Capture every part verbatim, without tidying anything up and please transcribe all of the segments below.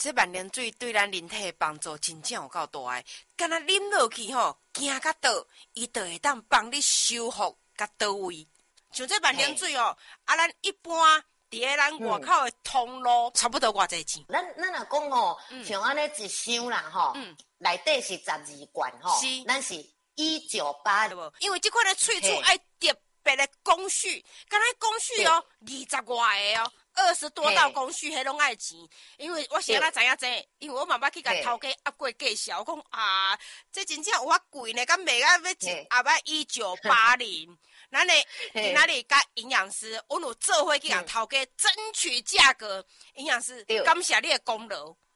这万年水对咱人体的帮助真正有够大诶，敢若啉落去吼，行到倒，伊就会当帮你修复甲倒位。像这万年水哦，啊，咱一般伫咧咱外口的通路，差不多偌济钱？ 咱咱若讲吼，像安尼一箱啦吼，内底是十二罐吼，咱是一九八， 对无？因为这款的喙珠爱特别的工序，敢若工序哦，二十外个哦。二十多道工序，迄拢爱钱。因为我是安怎知影这？因为我妈妈去甲头家压过价钱，我讲啊，这真正有法贵呢，敢卖啊要一后摆一九八零。咱诶，今仔日甲营养师，阮有做伙去甲头家争取价格。营养师，感谢你的功劳。我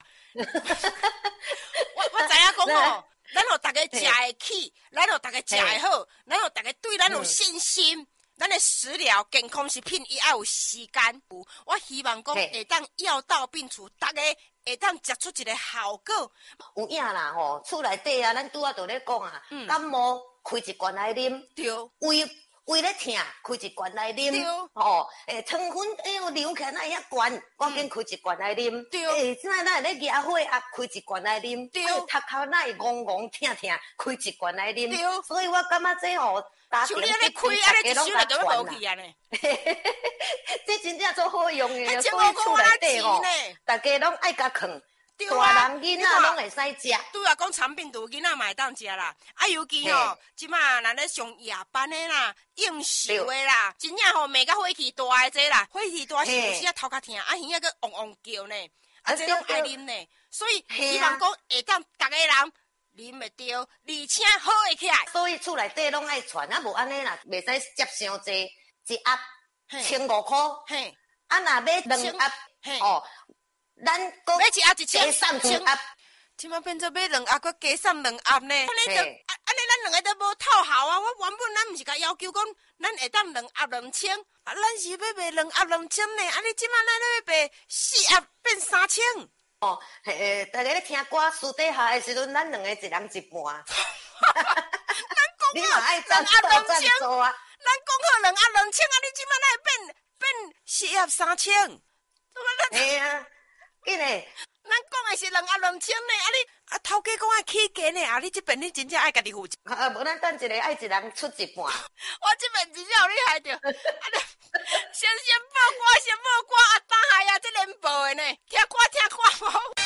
我知影讲吼，咱互大家食会起，咱互大家食会好，咱互大家对咱有信心。咱的食疗健康食品，伊爱有时间。我希望讲会当药到病除，大家会当食出一个效果。 有影啦吼，厝内底啊，咱拄仔就咧讲啊，感冒开一罐来啉， 对， 胃胃咧疼，开一罐来啉，对，吼，诶，糖分哎呦流起来那遐悬，赶紧开一罐来啉，对，诶，即摆咱咧牙火啊，开一罐来啉，对，头壳那会戆戆疼疼，开一罐来啉，对，所以我感觉这吼。 像你安尼开，安尼一箱就要无去啊呢！ 这真正做好用的，所以厝内底吼，大家拢爱甲藏。大人囡仔拢会使食。 拄啊，讲肠病毒囡仔嘛会当食啦。啊，尤其吼，即马咱咧上夜班的啦、应酬的啦，真正吼骂甲火气大的这啦，火气大是有时啊头壳疼，啊耳仔个嗡嗡叫呢，啊这拢爱啉呢。所以希望讲会当逐个人。啉会着，而且好会起来。 所以厝内底拢爱传，啊无安尼啦，袂使接伤济，一盒千五箍。嘿，啊若买两盒，哦，咱讲买一盒一千， 加送两盒。 即马变做买两盒，佮加送两盒呢？安尼就，安尼咱两个都无套好啊！我原本咱毋是甲要求讲，咱会当两盒两千，啊，咱是要卖两盒两千呢。啊，你即马咱要卖四盒变三千。 哦，诶，大家咧听歌私底下的时阵，咱两个一人一半。你嘛爱赞助赞助啊！ 咱讲好两盒两千啊，你即摆哪会变变四盒三千？ 嘿啊，紧诶！ 咱讲的是两盒两千呢，啊你啊头家讲爱起价呢，啊你这边你真正爱家己负责。 啊，无咱等一个爱一人出一半。 我这边真正有厉害着，啊先先报歌，先报歌啊，等下呀，这连报的呢，听歌听歌无。